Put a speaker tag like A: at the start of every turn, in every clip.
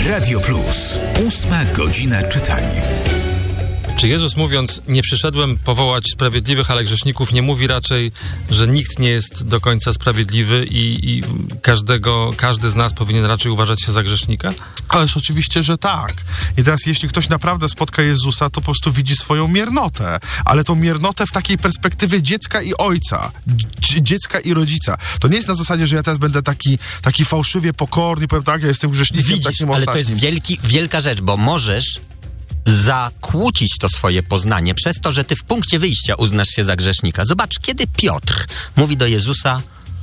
A: Radio Plus. 8 godzina czytania.
B: Czy Jezus, mówiąc, nie przyszedłem powołać sprawiedliwych, ale grzeszników, nie mówi raczej, że nikt nie jest do końca sprawiedliwy i każdy z nas powinien raczej uważać się za grzesznika?
C: Ależ oczywiście, że tak. I teraz jeśli ktoś naprawdę spotka Jezusa, to po prostu widzi swoją miernotę. Ale tą miernotę w takiej perspektywie dziecka i ojca. Dziecka i rodzica. To nie jest na zasadzie, że ja teraz będę taki fałszywie pokorny, powiem tak, ja jestem grzesznikiem.
D: Widzisz,
C: takim
D: ale
C: ostatnim.
D: to jest wielka rzecz, bo możesz zakłócić to swoje poznanie przez to, że ty w punkcie wyjścia uznasz się za grzesznika. Zobacz, kiedy Piotr mówi do Jezusa,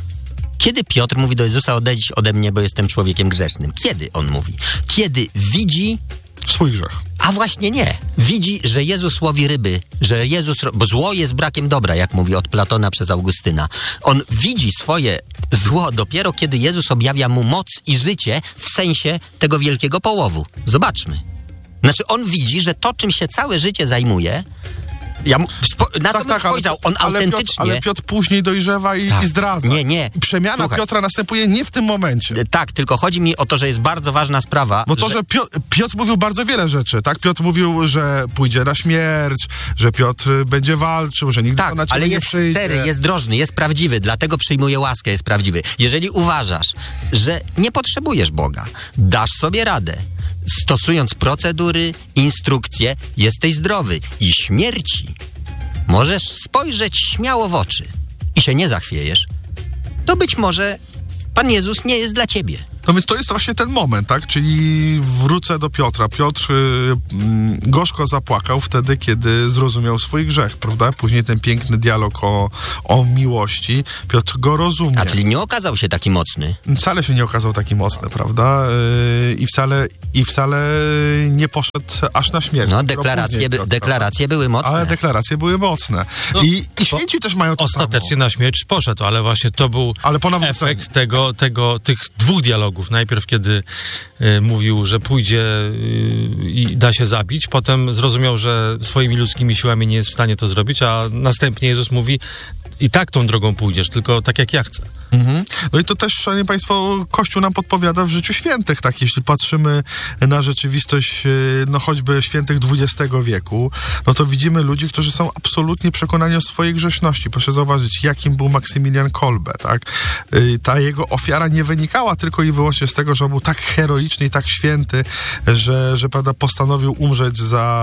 D: odejdź ode mnie, bo jestem człowiekiem grzesznym. Kiedy on mówi? Kiedy widzi
C: swój grzech.
D: A właśnie nie. Widzi, że Jezus łowi ryby, bo zło jest brakiem dobra, jak mówi od Platona przez Augustyna. On widzi swoje zło dopiero, kiedy Jezus objawia mu moc i życie w sensie tego wielkiego połowu. Zobaczmy. Znaczy, on widzi, że to, czym się całe życie zajmuje, spojrzał, on autentycznie...
C: Ale Piotr później dojrzewa i zdradza.
D: Nie.
C: Przemiana
D: Słuchaj.
C: Piotra następuje nie w tym momencie.
D: Tak, tylko chodzi mi o to, że jest bardzo ważna sprawa.
C: Bo to, że Piotr mówił bardzo wiele rzeczy, tak? Piotr mówił, że pójdzie na śmierć, że Piotr będzie walczył, że nigdy na ciebie
D: ale
C: nie
D: jest
C: przyjdzie.
D: szczery, jest drożny, jest prawdziwy, dlatego przyjmuje łaskę, jest prawdziwy. Jeżeli uważasz, że nie potrzebujesz Boga, dasz sobie radę, stosując procedury, instrukcje, jesteś zdrowy i śmierci możesz spojrzeć śmiało w oczy i się nie zachwiejesz, to być może Pan Jezus nie jest dla ciebie.
C: No więc to jest właśnie ten moment, tak? Czyli wrócę do Piotra. Piotr gorzko zapłakał wtedy, kiedy zrozumiał swój grzech, prawda? Później ten piękny dialog o miłości. Piotr go rozumie.
D: A czyli nie okazał się taki mocny.
C: Wcale się nie okazał taki mocny, prawda? I wcale nie poszedł aż na śmierć.
D: No, deklaracje były mocne.
C: Ale deklaracje były mocne.
B: No,
C: I święci też mają to
B: ostatecznie
C: samo.
B: na śmierć poszedł, ale właśnie to był efekt tych dwóch dialogów. Najpierw, kiedy mówił, że pójdzie i da się zabić, potem zrozumiał, że swoimi ludzkimi siłami nie jest w stanie to zrobić, a następnie Jezus mówi, i tak tą drogą pójdziesz, tylko tak jak ja chcę.
C: Mhm. No i to też, szanowni państwo, Kościół nam podpowiada w życiu świętych, tak? Jeśli patrzymy na rzeczywistość, no choćby świętych XX wieku, no to widzimy ludzi, którzy są absolutnie przekonani o swojej grzeszności. Proszę zauważyć, jakim był Maksymilian Kolbe, tak? Ta jego ofiara nie wynikała tylko i wyłącznie z tego, że on był tak heroiczny i tak święty, że prawda, postanowił umrzeć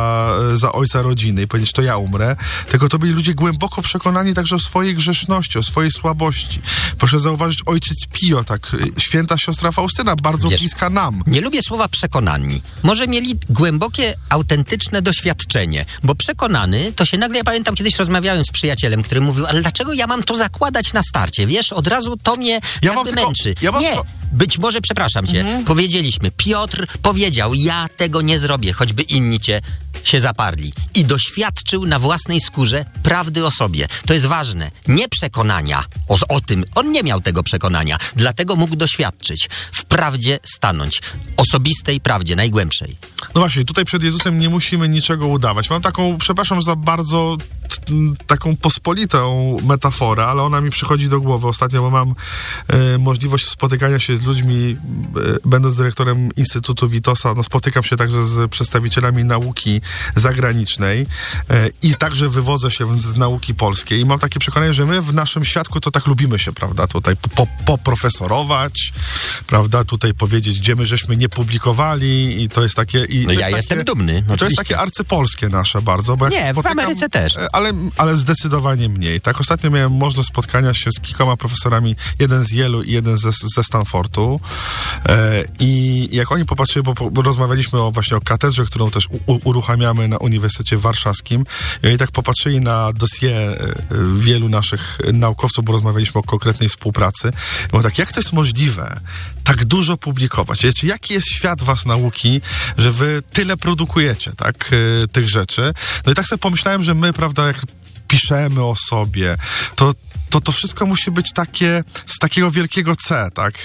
C: za ojca rodziny i powiedzieć, to ja umrę, tylko to byli ludzie głęboko przekonani także o swojej grzeszności, o swojej słabości. Proszę zauważyć, ojciec Pio, tak, święta siostra Faustyna, bardzo bliska nam.
D: Nie lubię słowa przekonani. Może mieli głębokie, autentyczne doświadczenie, bo przekonany, to się nagle, ja pamiętam, kiedyś rozmawiałem z przyjacielem, który mówił, ale dlaczego ja mam to zakładać na starcie? Wiesz, od razu to mnie męczy. Być może, przepraszam cię, powiedzieliśmy, Piotr powiedział, ja tego nie zrobię, choćby inni się zaparli. I doświadczył na własnej skórze prawdy o sobie. To jest ważne. Nie przekonania o tym. On nie miał tego przekonania. Dlatego mógł doświadczyć. W prawdzie stanąć. Osobistej prawdzie, najgłębszej.
C: No właśnie, tutaj przed Jezusem nie musimy niczego udawać. Mam taką, przepraszam za bardzo taką pospolitą metaforę, ale ona mi przychodzi do głowy ostatnio, bo mam możliwość spotykania się z ludźmi, będąc dyrektorem Instytutu Witosa, no spotykam się także z przedstawicielami nauki zagranicznej i także wywodzę się z nauki polskiej i mam takie przekonanie, że my w naszym świadku to tak lubimy się, prawda, tutaj poprofesorować, prawda, tutaj powiedzieć, gdzie my żeśmy nie publikowali i to jest takie...
D: Jestem dumny.
C: To jest takie arcypolskie nasze bardzo, bo
D: nie, w Ameryce też.
C: Ale zdecydowanie mniej. Tak, ostatnio miałem możliwość spotkania się z kilkoma profesorami, jeden z Yale'u i jeden ze Stanfordu i jak oni popatrzyli, bo rozmawialiśmy właśnie o katedrze, którą też uruchamiamy na Uniwersytecie Warszawskim i oni tak popatrzyli na dossier wielu naszych naukowców, bo rozmawialiśmy o konkretnej współpracy. I mówię tak, jak to jest możliwe tak dużo publikować? Wiecie, jaki jest świat was nauki, że wy tyle produkujecie, tak, tych rzeczy? No i tak sobie pomyślałem, że my, prawda, jak piszemy o sobie, to to wszystko musi być takie, z takiego wielkiego C, tak?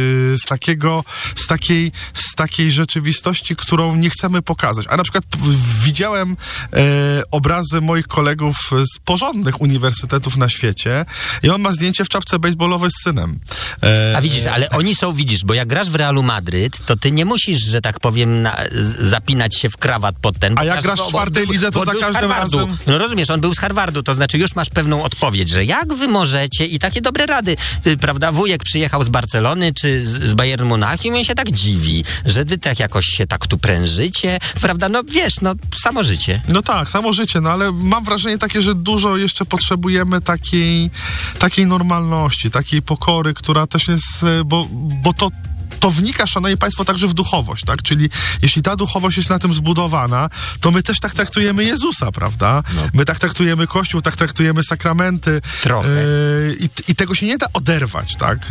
C: Z takiej rzeczywistości, którą nie chcemy pokazać. A na przykład widziałem obrazy moich kolegów z porządnych uniwersytetów na świecie i on ma zdjęcie w czapce baseballowej z synem.
D: A widzisz, ale oni są, bo jak grasz w Realu Madryt, to ty nie musisz, że tak powiem, zapinać się w krawat pod ten...
C: A jak grasz w czwartej lidze, to za każdym razem...
D: No rozumiesz, on był z Harvardu, to znaczy już masz pewną odpowiedź, że jak wy możecie i takie dobre rady, prawda, wujek przyjechał z Barcelony czy z Bayernu Monachium i on się tak dziwi, że wy tak jakoś się tak tu prężycie, prawda, no wiesz, no samo życie.
C: No tak, samo życie, no ale mam wrażenie takie, że dużo jeszcze potrzebujemy takiej normalności, takiej pokory, która też jest, bo to wnika, szanowni państwo, także w duchowość, tak? Czyli jeśli ta duchowość jest na tym zbudowana, to my też tak traktujemy Jezusa, prawda? No. My tak traktujemy Kościół, tak traktujemy sakramenty.
D: Trochę.
C: I tego się nie da oderwać, tak?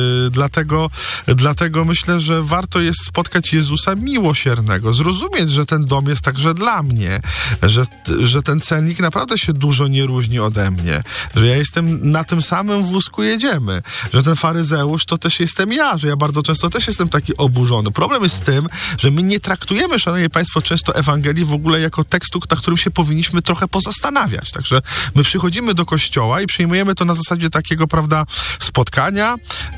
C: Dlatego myślę, że warto jest spotkać Jezusa miłosiernego, zrozumieć, że ten dom jest także dla mnie, że ten celnik naprawdę się dużo nie różni ode mnie, że ja jestem na tym samym wózku jedziemy, że ten faryzeusz to też jestem ja, że ja bardzo często też jestem taki oburzony. Problem jest z tym, że my nie traktujemy, szanowni państwo, często Ewangelii w ogóle jako tekstu, na którym się powinniśmy trochę pozastanawiać. Także my przychodzimy do kościoła i przyjmujemy to na zasadzie takiego, prawda, spotkania,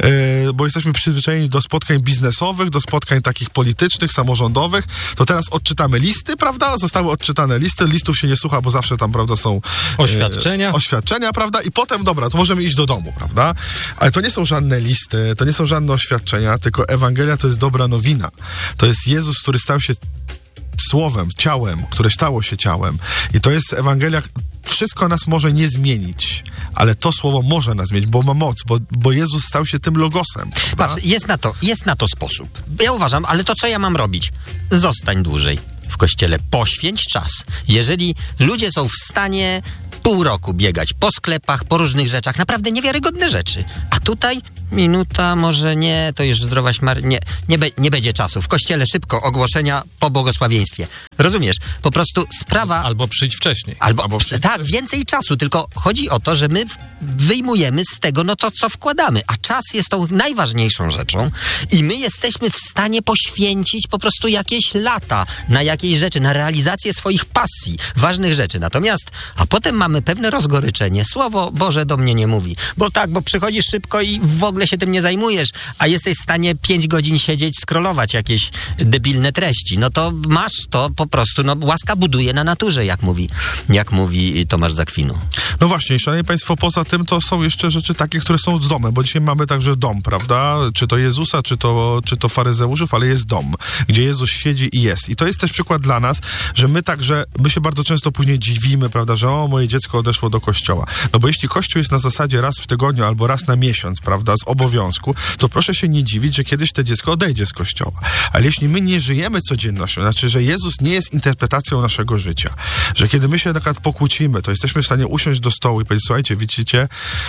C: bo jesteśmy przyzwyczajeni do spotkań biznesowych, do spotkań takich politycznych, samorządowych. To teraz odczytamy listy, prawda? Zostały odczytane listy. Listów się nie słucha, bo zawsze tam, prawda, są oświadczenia, prawda? I potem, dobra, to możemy iść do domu, prawda? Ale to nie są żadne listy, to nie są żadne oświadczenia, tylko Ewangelia to jest dobra nowina. To jest Jezus, który stał się słowem, ciałem, które stało się ciałem. I to jest Ewangelia. Wszystko nas może nie zmienić, ale to słowo może nas zmienić, bo ma moc, bo Jezus stał się tym logosem.
D: Patrz, jest na to sposób. Ja uważam, ale to co ja mam robić? Zostań dłużej w kościele, poświęć czas. Jeżeli ludzie są w stanie pół roku biegać po sklepach, po różnych rzeczach, naprawdę niewiarygodne rzeczy. A tutaj minuta, może nie, to już zdrowaś nie będzie czasu. W kościele szybko ogłoszenia po błogosławieństwie. Rozumiesz? Po prostu sprawa...
B: Albo przyjdź wcześniej.
D: Tak, więcej czasu, tylko chodzi o to, że my wyjmujemy z tego no to, co wkładamy, a czas jest tą najważniejszą rzeczą i my jesteśmy w stanie poświęcić po prostu jakieś lata na jakieś rzeczy, na realizację swoich pasji, ważnych rzeczy. Natomiast, a potem mamy pewne rozgoryczenie. Słowo Boże do mnie nie mówi. Bo przychodzisz szybko i w ogóle się tym nie zajmujesz, a jesteś w stanie 5 godzin siedzieć, scrollować jakieś debilne treści. No to masz to po prostu, no łaska buduje na naturze, jak mówi Tomasz z Akwinu.
C: No właśnie, szanowni państwo, poza tym to są jeszcze rzeczy takie, które są z domem, bo dzisiaj mamy także dom, prawda? Czy to Jezusa, czy to faryzeuszów, ale jest dom, gdzie Jezus siedzi i jest. I to jest też przykład dla nas, że my się bardzo często później dziwimy, prawda, że moje dziecko odeszło do kościoła. No bo jeśli kościół jest na zasadzie raz w tygodniu albo raz na miesiąc, prawda, z obowiązku, to proszę się nie dziwić, że kiedyś to dziecko odejdzie z kościoła. Ale jeśli my nie żyjemy codziennością, znaczy, że Jezus nie jest interpretacją naszego życia, że kiedy my się na przykład pokłócimy, to jesteśmy w stanie usiąść do stołu i powiedzieć, słuchajcie, widzicie,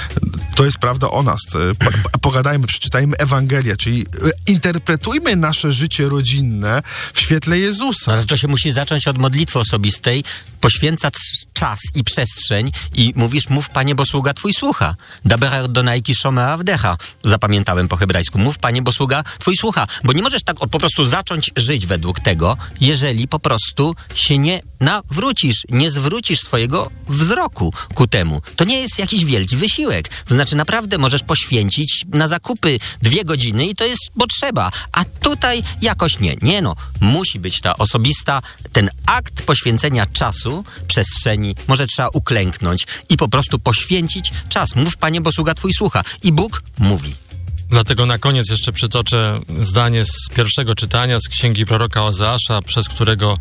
C: to jest prawda o nas. Pogadajmy, przeczytajmy Ewangelię, czyli interpretujmy nasze życie rodzinne w świetle Jezusa.
D: Ale to się musi zacząć od modlitwy osobistej, poświęcać czas i przestrzeń i mów, Panie, bo sługa Twój słucha. Daber donajki szomea wdecha. Zapamiętałem po hebrajsku. Mów, Panie, bo sługa Twój słucha. Bo nie możesz tak po prostu zacząć żyć według tego, jeżeli po prostu się nie nawrócisz, nie zwrócisz swojego wzroku ku temu. To nie jest jakiś wielki wysiłek. To znaczy naprawdę możesz poświęcić na zakupy 2 godziny i to jest, bo trzeba. A tutaj jakoś nie. Nie no. Musi być ta osobista, ten akt poświęcenia czasu, przestrzeni. Może trzeba uklęknąć i po prostu poświęcić czas. Mów, Panie, bo sługa Twój słucha. I Bóg mówi.
B: Dlatego na koniec jeszcze przytoczę zdanie z pierwszego czytania z księgi proroka Ozeasza, przez którego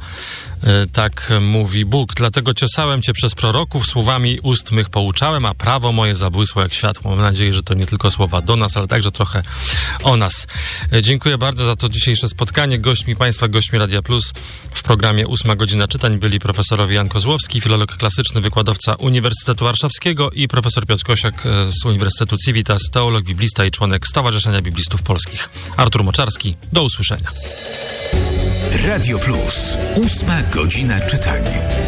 B: tak mówi Bóg. Dlatego ciosałem cię przez proroków, słowami ust mych pouczałem, a prawo moje zabłysło jak światło. Mam nadzieję, że to nie tylko słowa do nas, ale także trochę o nas. Dziękuję bardzo za to dzisiejsze spotkanie. Gośćmi Państwa, gośćmi Radia Plus w programie 8 godzina czytań byli profesorowie Jan Kozłowski, filolog klasyczny, wykładowca Uniwersytetu Warszawskiego i profesor Piotr Kosiak z Uniwersytetu Civitas, teolog, biblista i członek Stowarzyszenia Biblistów Polskich. Artur Moczarski, do usłyszenia.
A: Radio Plus, 8 godzina czytania.